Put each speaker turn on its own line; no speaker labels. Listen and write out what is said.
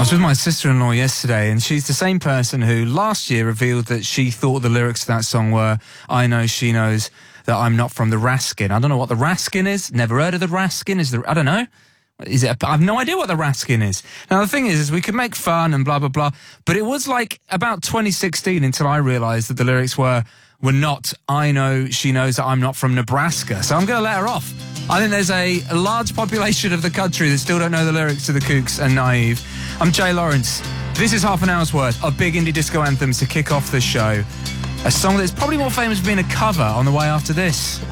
was with my sister-in-law yesterday, and she's the same person who last year revealed that she thought the lyrics to that song were, I know she knows that I'm not from the Raskin. I don't know what the Raskin is. Never heard of the Raskin. I don't know. I have no idea what the Raskin is. Now, the thing is we could make fun and blah, blah, blah, but it was like about 2016 until I realised that the lyrics were not, I know she knows that I'm not from Nebraska. So I'm going to let her off. I think there's a large population of the country that still don't know the lyrics to The Kooks and Naive. I'm Jay Lawrence. This is half an hour's worth of big indie disco anthems to kick off the show. A song that's probably more famous for being a cover on the way after this.